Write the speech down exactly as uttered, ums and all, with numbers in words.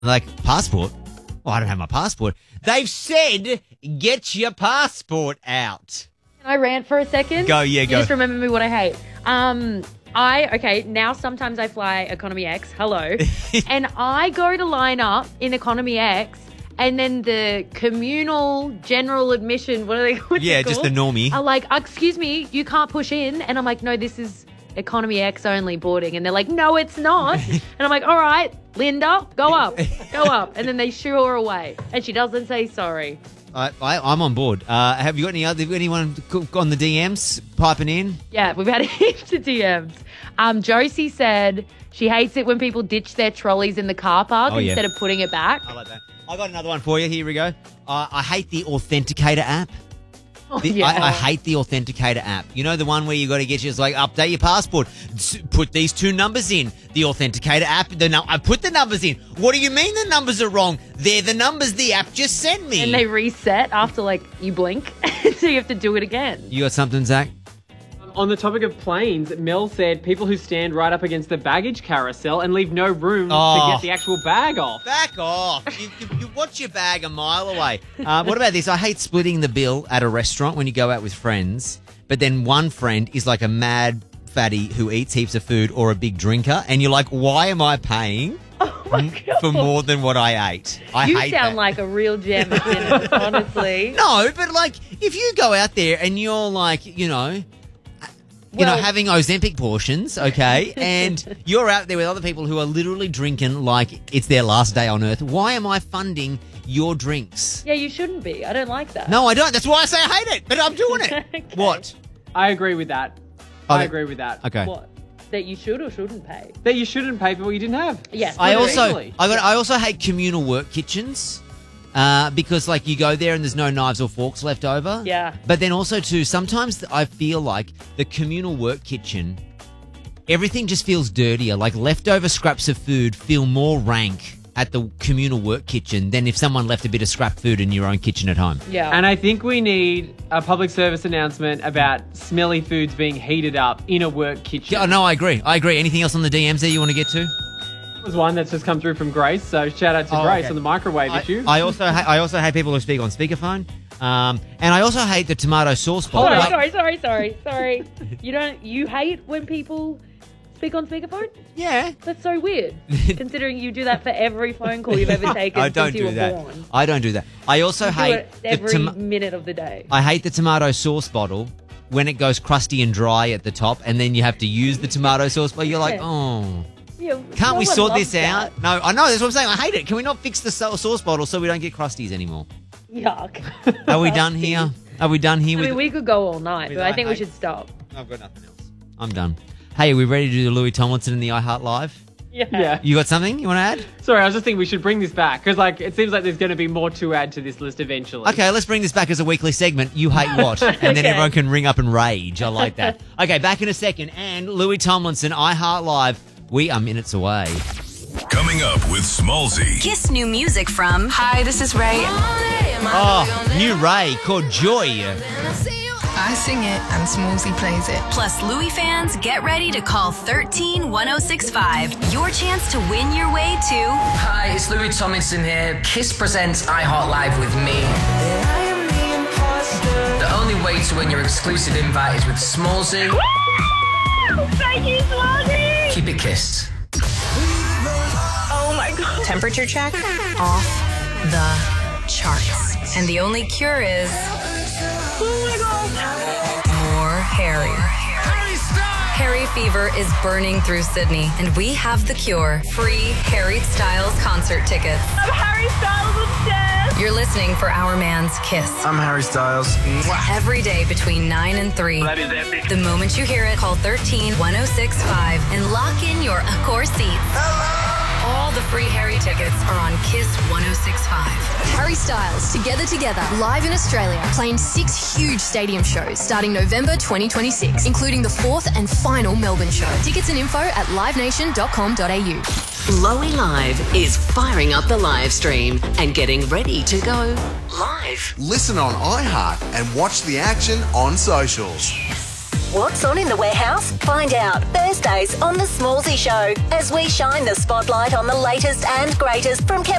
Like, passport? Oh, I don't have my passport. They've said, get your passport out. Can I rant for a second? Go, yeah, you go. Just remember me what I hate. Um, I, okay, now sometimes I fly Economy X, hello, and I go to line up in Economy X, and then the communal general admission, what are they what's Yeah, it just the called? normie. Are like, excuse me, you can't push in. And I'm like, no, this is Economy X only boarding. And they're like, no, it's not. And I'm like, all right, Linda, go up, go up. And then they shoo her away. And she doesn't say sorry. I, I, I'm on board. Uh, have you got any other, have you got anyone on the D Ms piping in? Yeah, we've had heaps of D Ms. Um, Josie said she hates it when people ditch their trolleys in the car park Oh, yeah. instead of putting it back. I like that. I got another one for you. Here we go. Uh, I hate the Authenticator app. Oh, The- yeah. I, I hate the Authenticator app. You know the one where you got to get you, it's like, update your passport. S- Put these two numbers in. The Authenticator app, the nu- I put the numbers in. What do you mean the numbers are wrong? They're the numbers the app just sent me. And they reset after, like, you blink. So you have to do it again. You got something, Zach? On the topic of planes, Mel said people who stand right up against the baggage carousel and leave no room Oh. to get the actual bag off. Back off. You, you, you watch your bag a mile away. Uh, what about this? I hate splitting the bill at a restaurant when you go out with friends, but then one friend is like a mad fatty who eats heaps of food or a big drinker, and you're like, why am I paying Oh my God. for more than what I ate? I You hate sound that. like a real gem at dinner, honestly. No, but like, if you go out there and you're like, you know... You know, Well- having Ozempic portions, okay, and you're out there with other people who are literally drinking like it's their last day on earth. Why am I funding your drinks? Yeah, you shouldn't be. I don't like that. No, I don't. That's why I say I hate it, but I'm doing it. Okay. What? I agree with that. Oh, I that- agree with that. Okay. What? That you should or shouldn't pay? That you shouldn't pay for what you didn't have. Yes. I Split it also, equally. I got. I also hate communal work kitchens, uh, because like you go there and there's no knives or forks left over. Yeah. But then also too, sometimes I feel like the communal work kitchen, everything just feels dirtier. Like leftover scraps of food feel more rank at the communal work kitchen than if someone left a bit of scrap food in your own kitchen at home. Yeah. And I think we need a public service announcement about smelly foods being heated up in a work kitchen. Yeah, no, I agree. I agree. Anything else on the D Ms there you want to get to? was one that's just come through from Grace, so shout out to Oh, Grace okay. on the microwave I, issue. I also ha- I also hate people who speak on speakerphone, um, and I also hate the tomato sauce bowl. Sorry, Like- sorry, sorry, sorry, sorry. You don't. You hate when people speak on speakerphone? Yeah. That's so weird. Considering you do that for every phone call you've ever taken I don't since you do were that. born. I don't do that. I also You do hate it the every toma- minute of the day. I hate the tomato sauce bottle when it goes crusty and dry at the top, and then you have to use the tomato sauce. But you're like, Yeah. oh, Yeah, can't no we one sort loves this out? that. No, I know. That's what I'm saying. I hate it. Can we not fix the sau- sauce bottle so we don't get crusties anymore? Yuck. Are we done here? Are we done here I with? mean, we could go all night, with but I I think we hate- should stop. I've got nothing else. I'm done. Hey, are we ready to do the Louis Tomlinson and the iHeart Live? Yeah. yeah. You got something you want to add? Sorry, I was just thinking we should bring this back because, like, it seems like there's going to be more to add to this list eventually. Okay, let's bring this back as a weekly segment. You hate what? And then Okay. everyone can ring up and rage. I like that. Okay, back in a second. And Louis Tomlinson, iHeart Live. We are minutes away. Coming up with Smallzy. Kiss new music from Hi, this is Ray. Oh, new Ray called Joy. I sing it and Smallzy plays it. Plus Louis fans, get ready to call thirteen one oh six five. Your chance to win your way to Hi, it's Louis Tomlinson here. Kiss presents iHeart Live with me. The only way to win your exclusive invite is with Smallzy. Thank you, Smallzy! Keep it kissed. Oh my god. temperature check off the charts. And the only cure is Oh my god. more Harry. Harry fever is burning through Sydney, and we have the cure. Free Harry Styles concert tickets. I'm Harry Styles upstairs. You're listening for Our Man's Kiss. I'm Harry Styles. Every day between nine and three. That is epic. The moment you hear it, call thirteen one oh six five and lock in your Accor seats. All the free Harry tickets are on Kiss one oh six five. Harry Styles, Together Together, live in Australia, playing six huge stadium shows starting November twenty twenty-six, including the fourth and final Melbourne show. Tickets and info at live nation dot com dot a u. Lowy Live is firing up the live stream and getting ready to go live. Listen on iHeart and watch the action on socials. What's on in the warehouse? Find out Thursdays on The Smallsy Show as we shine the spotlight on the latest and greatest from